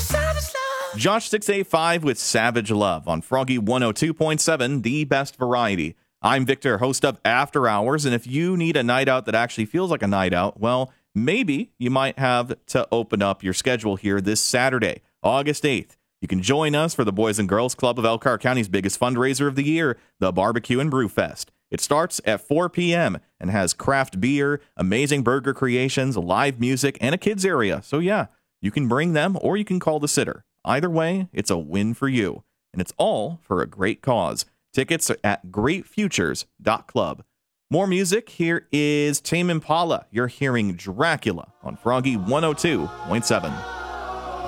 Josh 685 with Savage Love on Froggy 102.7, the best variety. I'm Victor, host of After Hours, and if you need a night out that actually feels like a night out, well, maybe you might have to open up your schedule here this Saturday, August 8th. You can join us for the Boys and Girls Club of Elkhart County's biggest fundraiser of the year, the Barbecue and Brew Fest. It starts at 4 p.m. and has craft beer, amazing burger creations, live music, and a kids area. So yeah, you can bring them or you can call the sitter. Either way, it's a win for you. And it's all for a great cause. Tickets are at greatfutures.club. More music, here is Tame Impala. You're hearing Dracula on Froggy 102.7.